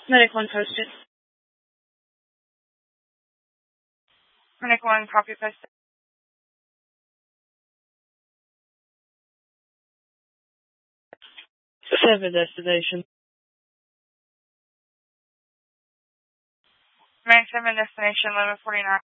Medic 1 posted. Medic 1, copy posted. Seven destination. Medic 7, destination 1149.